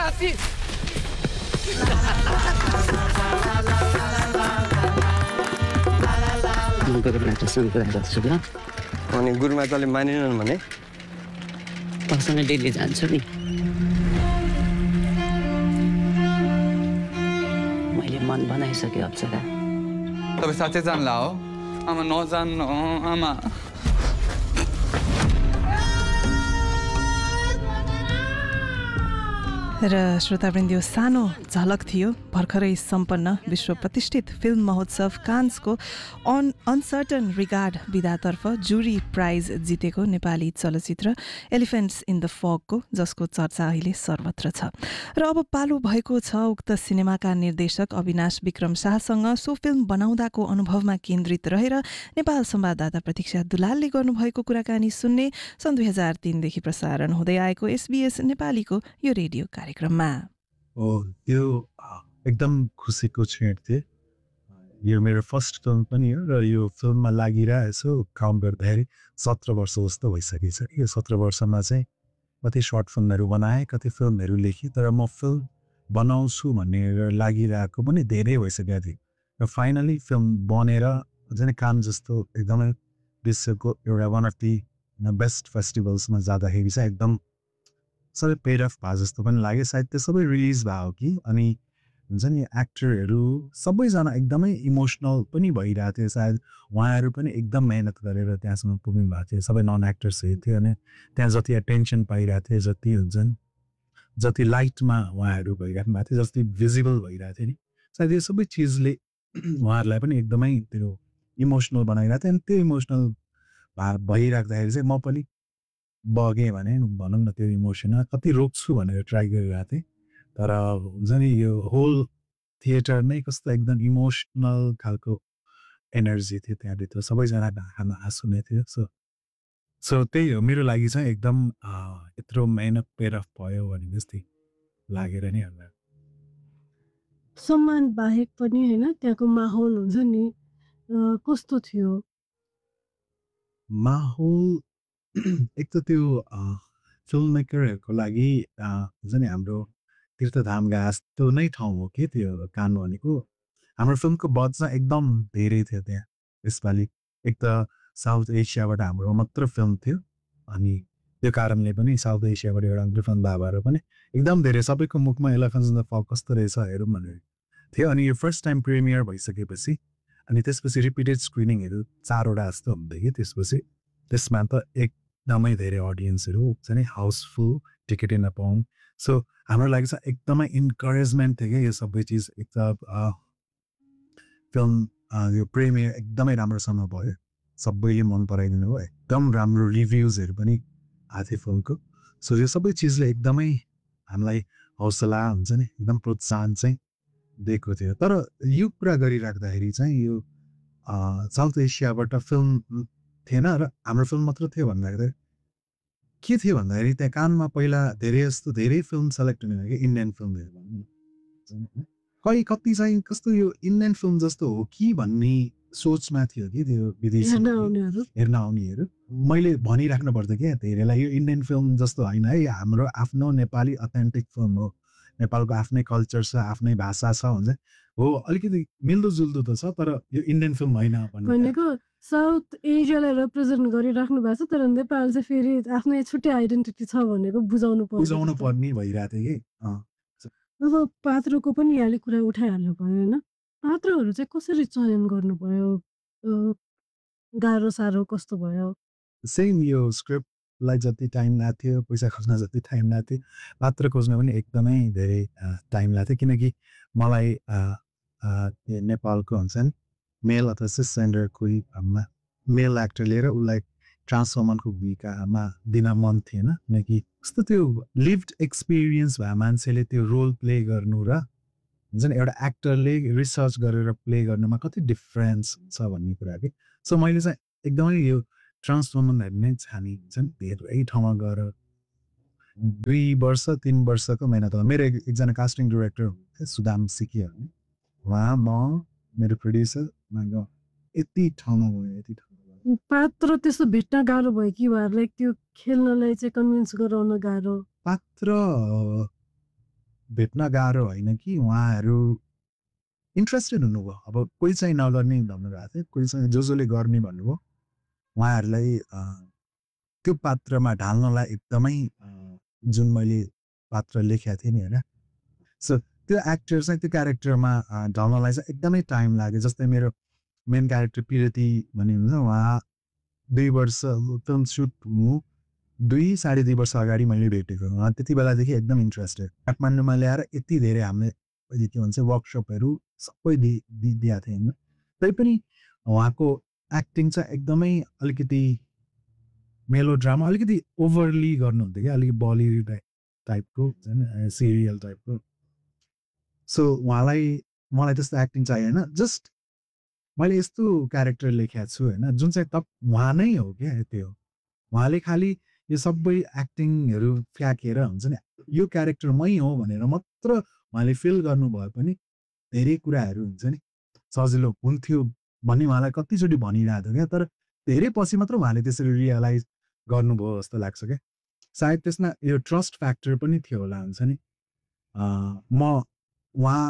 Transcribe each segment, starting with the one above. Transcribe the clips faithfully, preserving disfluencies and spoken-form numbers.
हात्ती अनि गुरुमाताले मानेनन् भने तसँग डेली जान्छु नि मैले मन बनाइसकेँ अप्सरा तपाईँ साँच्चै जान्ला हो आमा नजान्नु आमा र श्रोतावृन्द यो सानो झलक थियो भर्खरै सम्पन्न विश्व प्रतिष्ठित फिल्म महोत्सव कान्सको अन अनसर्टन रिगार्ड विधातर्फ जुरी प्राइज जितेको नेपाली चलचित्र एलिफेन्ट्स इन द फगको जसको चर्चा अहिले सर्वत्र छ र अब पालो भएको छ उक्त सिनेमाका निर्देशक अविनाश विक्रम शाहसँग सो फिल्म बनाउँदाको अनुभवमा केन्द्रित रहेर नेपाल संवाददाता प्रतीक्षा दुलालले गर्नुभएको कुराकानी सुन्ने सन् दुई हजार तीनदेखि प्रसारण हुँदै आएको एसबीएस नेपालीको यो रेडियो कार्यक्रममा हो त्यो एकदम खुसीको क्षण थियो यो मेरो फर्स्ट फिल्म पनि हो र यो फिल्ममा लागिरहेको काउन्ट गर्दाखेरि सत्र वर्ष जस्तो भइसकेको छ यो सत्र वर्षमा चाहिँ कति सर्ट फिल्महरू बनाएँ कति फिल्महरू लेखेँ तर म फिल्म बनाउँछु भनेर लागिरहेको पनि धेरै भइसकेको थियो र फाइनली फिल्म बनेर झन् काम जस्तो एकदमै विश्वको एउटा वान अफ दि बेस्ट फेस्टिभल्समा जाँदाखेरि चाहिँ एकदम सबै पेड अफ भए जस्तो पनि लाग्यो सायद त्यो सबै रिलिज भयो कि अनि हुन्छ नि एक्टरहरू सबैजना एकदमै इमोसनल पनि भइरहेको थियो सायद उहाँहरू पनि एकदम मेहनत गरेर त्यहाँसम्म पुग्नु भएको थियो सबै नन एक्टर्सहरू थियो अनि त्यहाँ जति एटेन्सन पाइरहेको थियो जति हुन्छ नि जति लाइटमा उहाँहरू भइराख्नु भएको थियो जति भिजिबल भइरहेको थियो नि सायद यो सबै चिजले उहाँहरूलाई पनि एकदमै त्यो इमोसनल बनाइरहेको थियो अनि त्यो इमोसनल भइराख्दाखेरि चाहिँ म पनि बगेँ भने भनौँ न त्यो इमोसनमा कति रोक्छु भनेर ट्राई गरिरहेको थिएँ तर हुन्छ नि यो होल थिएटर नै कस्तो एकदम इमोसनल खालको एनर्जी थियो त्यहाँभित्र सबैजना आँखामा आँसु नै थियो सो सो त्यही हो मेरो लागि चाहिँ एकदम यत्रो मेहनत पेड अफ भयो भने जस्तै लागेर नि हामीलाई सम्मान बाहेक पनि होइन त्यहाँको माहौल हुन्छ नि कस्तो थियो माहौल एक त त्यो फिल्म मेकरहरूको लागि हुन्छ नि हाम्रो तीर्थधाम घाँस त्यो नै ठाउँ हो कि त्यो कान भनेको हाम्रो फिल्मको बजेट एकदम धेरै थियो त्यहाँ यसपालि एक त साउथ एसियाबाट हाम्रो मात्र फिल्म थियो अनि त्यो कारणले पनि साउथ एसियाबाट एउटा डिफ्रेन्ट बाबाहरू पनि एकदम धेरै सबैको मुखमा एलिफेन्ट्स इन द फग कस्तो रहेछ हेरौँ भनेर थियो अनि यो फर्स्ट टाइम प्रिमियर भइसकेपछि अनि त्यसपछि रिपिटेड स्क्रिनिङहरू चारवटा जस्तो हुँदै कि त्यसपछि त्यसमा त एकदमै धेरै अडियन्सहरू हुन्छ नि हाउसफुल टिकट नपाउँ सो हाम्रो लागि चाहिँ एकदमै इन्करेजमेन्ट थियो क्या यो सबै चिज एक त फिल्म यो प्रिमियर एकदमै राम्रोसँग भयो सबैले मन पराइदिनु भयो एकदम राम्रो रिभ्युजहरू पनि आएको थियो फिल्मको सो यो सबै चिजले एकदमै हामीलाई हौसला हुन्छ नि एकदम प्रोत्साहन चाहिँ दिएको थियो तर यो कुरा गरिराख्दाखेरि चाहिँ यो साउथ एसियाबाट फिल्म थिएन र हाम्रो फिल्म मात्र थियो भन्दाखेरि के थियो भन्दाखेरि त्यहाँ कानमा पहिला धेरै जस्तो धेरै फिल्म सेलेक्ट हुने कि इन्डियन फिल्महरू भन्नु कहीँ कति चाहिँ कस्तो यो इन्डियन फिल्म जस्तो हो कि भन्ने सोचमा थियो कि त्यो विदेशी हेर्न आउनेहरू मैले भनिराख्नु पर्छ क्या धेरैलाई यो इन्डियन फिल्म जस्तो होइन है हाम्रो आफ्नो नेपाली अथेन्टिक फिल्म हो नेपालको आफ्नै कल्चर छ आफ्नै भाषा छ हुन्छ हो अलिकति मिल्दोजुल्दो त छ तर यो इन्डियन फिल्म होइन भनेको साउथ एसियालाई रिप्रेजेन्ट गरिराख्नु भएको छ तर नेपाल चाहिँ फेरि आफ्नै छुट्टै आइडेन्टिटी छ भनेको बुझाउनु पर्छ बुझाउनु पर्ने भइरहेको थियो कि अब पात्रको पनि यहाँले कुरा उठाइहाल्नु भयो होइन पात्रहरू चाहिँ कसरी चयन गर्नुभयो गाह्रो साह्रो कस्तो भयो सेम यो स्क्रिप्टलाई जति टाइम लाग्थ्यो पैसा खोज्न जति टाइम लाग्थ्यो पात्र खोज्न पनि एकदमै धेरै टाइम लाग्थ्यो किनकि मलाई नेपालको हुन्छ नि मेल अथवा सिसजेन्डर कोही मेल एक्टर लिएर उसलाई ट्रान्सफर्मरको भूमिकामा दिन मन थिएन किनकि कस्तो त्यो लिभड एक्सपिरियन्स भए मान्छेले त्यो रोल प्ले गर्नु र हुन्छ नि एउटा एक्टरले रिसर्च गरेर प्ले गर्नुमा कति डिफ्रेन्स छ भन्ने कुरा कि सो मैले चाहिँ एकदमै यो ट्रान्सफर्मरहरू नै छाने हुन्छ नि धेरै ठाउँमा गएर दुई वर्ष तिन वर्षको मेहनत मेरो एकजना कास्टिङ डिरेक्टर सुदाम सिकिया उहाँ म मेरो प्रड्युसर यति ठाउँमा गयो यति ठाउँमा पात्र त्यस्तो भेट्न गाह्रो भयो कि उहाँहरूलाई त्यो खेल्नलाई चाहिँ कन्भिन्स गराउन गाह्रो पात्र भेट्न गाह्रो होइन कि उहाँहरू इन्ट्रेस्टेड हुनुभयो। अब कोही चाहिँ नगर्ने भन्नुभएको थियो, कोही चाहिँ जो जसले गर्ने भन्नुभयो। उहाँहरूलाई त्यो पात्रमा ढाल्नलाई एकदमै जुन मैले पात्र लेखेको थिएँ नि होइन, सो त्यो एक्टर चाहिँ त्यो क्यारेक्टरमा ढल्नलाई चाहिँ एकदमै टाइम लाग्यो। जस्तै मेरो मेन क्यारेक्टर पिरती भन्ने हुन्छ, उहाँ दुई वर्ष फिल्म सुट हुनु दुई साढे दुई वर्ष अगाडि मैले भेटेको। उहाँ त्यति बेलादेखि एकदम इन्ट्रेस्टेड। काठमाडौँमा ल्याएर यति धेरै हामीले के भन्छ वर्कसपहरू सबै दि दिएको थिएँ होइन। तैपनि उहाँको एक्टिङ चाहिँ एकदमै अलिकति मेलो ड्रामा, अलिकति ओभरली गर्नुहुन्थ्यो क्या, अलिकति बलिउड टाइपको होइन, सिरियल टाइपको। सो उहाँलाई मलाई त्यस्तो एक्टिङ चाहिएन, जस्ट मैले यस्तो क्यारेक्टर लेखेको छु होइन जुन चाहिँ तप उहाँ नै हो क्या। त्यो उहाँले खालि यो सबै एक्टिङहरू फ्याँकेर हुन्छ नि, यो क्यारेक्टर मै हो भनेर मात्र उहाँले फिल गर्नुभयो पनि धेरै कुराहरू हुन्छ नि सजिलो हुन्थ्यो भन्ने उहाँलाई कतिचोटि भनिरहेको थियो क्या। तर धेरै पछि मात्र उहाँले त्यसरी रियलाइज गर्नुभयो जस्तो लाग्छ क्या। सायद त्यसमा यो ट्रस्ट फ्याक्टर पनि थियो होला हुन्छ नि। म उहाँ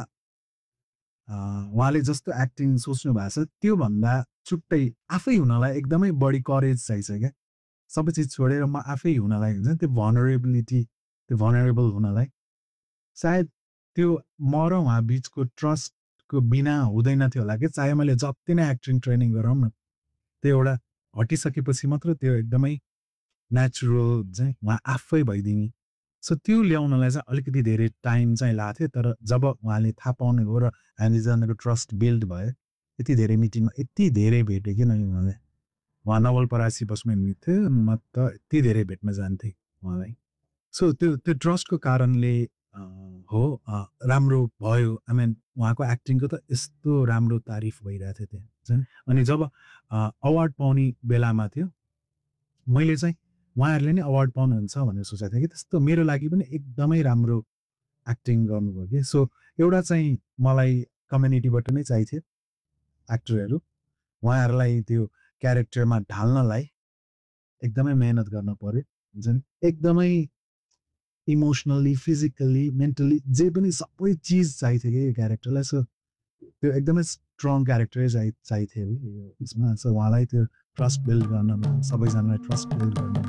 उहाँले जस्तो एक्टिङ सोच्नु भएको छ त्योभन्दा छुट्टै आफै हुनलाई एकदमै बढी करेज चाहिन्छ क्या। सबै चिज छोडेर म आफै हुनलाई हुन्छ त्यो भनरेबिलिटी, त्यो भनरेबल हुनलाई सायद त्यो म र उहाँ बिचको ट्रस्टको बिना हुँदैन थियो होला कि। चाहे मैले जति नै एक्टिङ ट्रेनिङ गरौँ न, त्यो एउटा हटिसकेपछि मात्र त्यो एकदमै नेचुरल चाहिँ उहाँ आफै भइदिने। सो त्यो ल्याउनलाई चाहिँ अलिकति धेरै टाइम चाहिँ लाग्थ्यो। तर जब उहाँले थाहा पाउनुभयो र हामीजनाको ट्रस्ट बिल्ड भयो, यति धेरै मिटिङमा यति धेरै भेटेँ कि नै उहाँले। उहाँ नवलपरासी बसमा हुनुहुन्थ्यो, म त यति धेरै भेट्न जान्थेँ उहाँलाई। सो त्यो त्यो ट्रस्टको कारणले हो राम्रो भयो। आई मिन उहाँको एक्टिङको त यस्तो राम्रो तारिफ भइरहेको थियो त्यहाँ। अनि जब अवार्ड पाउने बेलामा थियो, मैले चाहिँ उहाँहरूले नै अवार्ड पाउनुहुन्छ भनेर सोचेको थिएँ कि त्यस्तो मेरो लागि पनि एकदमै राम्रो एक्टिङ गर्नुभयो कि। सो एउटा चाहिँ मलाई कम्युनिटीबाट नै चाहिन्थ्यो एक्टरहरू, उहाँहरूलाई त्यो क्यारेक्टरमा ढाल्नलाई एकदमै मेहनत गर्न पर्यो हुन्छ नि। एकदमै इमोसनली, फिजिकली, मेन्टली जे पनि सबै चिज चाहिन्थ्यो कि यो क्यारेक्टरलाई। सो त्यो एकदमै स्ट्रङ क्यारेक्टरै चाहिँ चाहिन्थ्यो यसमा। सो उहाँलाई त्यो ट्रस्ट बिल्ड गर्नमा, सबैजनालाई ट्रस्ट बिल्ड गर्नमा।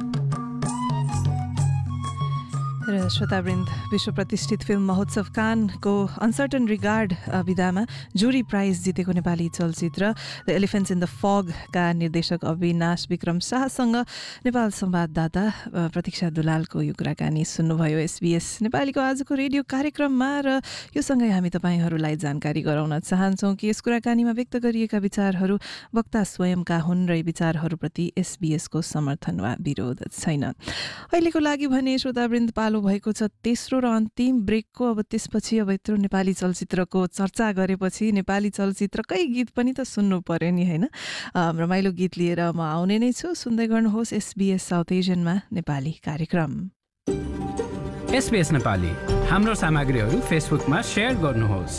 र श्रोतावृन्द, विश्व प्रतिष्ठित फिल्म महोत्सव कानको अनसर्टन रिगार्ड विधामा जुरी प्राइज जितेको नेपाली चलचित्र द एलिफेन्ट्स इन द फगका निर्देशक अविनाश विक्रम शाहसँग नेपाल संवाददाता प्रतीक्षा दुलालको यो कुराकानी सुन्नुभयो एसबीएस नेपालीको आजको रेडियो कार्यक्रममा। र यो सँगै हामी तपाईँहरूलाई जानकारी गराउन चाहन्छौँ कि यस कुराकानीमा व्यक्त गरिएका विचारहरू वक्ता स्वयंका हुन् र यी विचारहरूप्रति एसबीएसको समर्थन वा विरोध छैन। अहिलेको लागि भने श्रोतावृन्द पालो भएको छ तेस्रो र अन्तिम ब्रेकको। अब त्यसपछि अब यत्रो नेपाली चलचित्रको चर्चा गरेपछि नेपाली चलचित्रकै गीत पनि त सुन्नु पर्यो नि होइन। रमाइलो गीत लिएर म आउने नै छु। सुन्दै गर्नुहोस् एसबीएस साउथ एसियनमा नेपाली कार्यक्रम। एसबीएस नेपाली हाम्रो सामग्रीहरू फेसबुकमा शेयर गर्नुहोस्।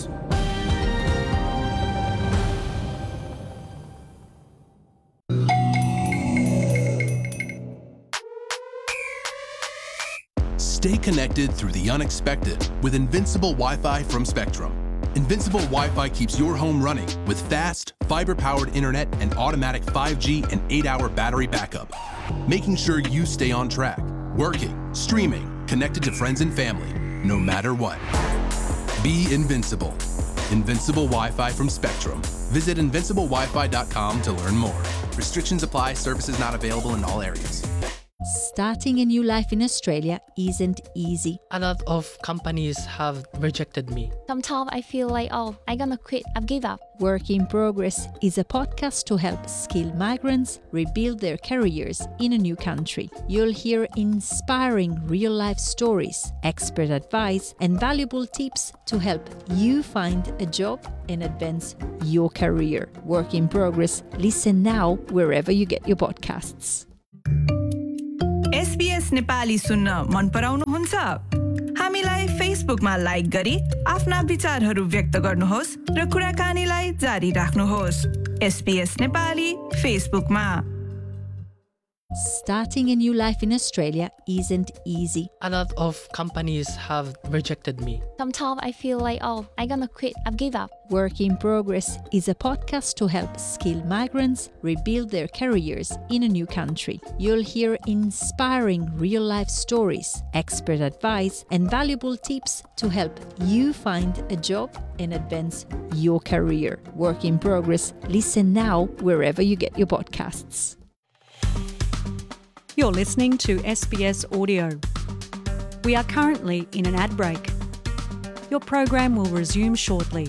Stay connected through the unexpected with Invincible Wi-Fi from Spectrum. Invincible Wi-Fi keeps your home running with fast, fiber-powered internet and automatic five G and eight hour battery backup, making sure you stay on track, working, streaming, connected to friends and family, no matter what. Be invincible. Invincible Wi-Fi from Spectrum. Visit invincible wi fi dot com to learn more. Restrictions apply. Services not available in all areas. Starting a new life in Australia isn't easy. A lot of companies have rejected me. Sometimes I feel like, oh, I'm gonna quit, I've give up. Work in Progress is a podcast to help skilled migrants rebuild their careers in a new country. You'll hear inspiring real-life stories, expert advice, and valuable tips to help you find a job and advance your career. Work in Progress. Listen now wherever you get your podcasts. SBS Nepali सुन्न मन पराउनुहुन्छ? हामीलाई फेसबुकमा like गरी आफ्ना विचारहरू व्यक्त गर्नुहोस् र कुराकानीलाई जारी राख्नुहोस्। एसबीएस नेपाली फेसबुकमा। Starting a new life in Australia isn't easy. A lot of companies have rejected me. Sometimes I feel like, oh, I'm gonna quit. I've give up. Work in Progress is a podcast to help skilled migrants rebuild their careers in a new country. You'll hear inspiring real-life stories, expert advice, and valuable tips to help you find a job and advance your career. Work in Progress. Listen now wherever you get your podcasts. You're listening to S B S Audio. We are currently in an ad break. Your program will resume shortly.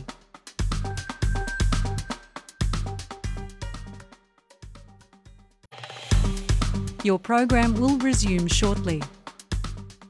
Your program will resume shortly.